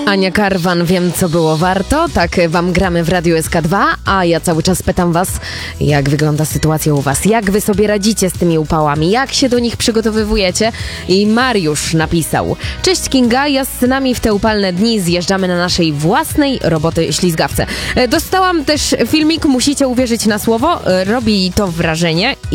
Ania Karwan, wiem co było warto, tak wam gramy w Radiu SK2, a ja cały czas pytam was, jak wygląda sytuacja u was, jak wy sobie radzicie z tymi upałami, jak się do nich przygotowywujecie. I Mariusz napisał: cześć Kinga, ja z synami w te upalne dni zjeżdżamy na naszej własnej roboty ślizgawce. Dostałam też filmik, musicie uwierzyć na słowo, robi to wrażenie.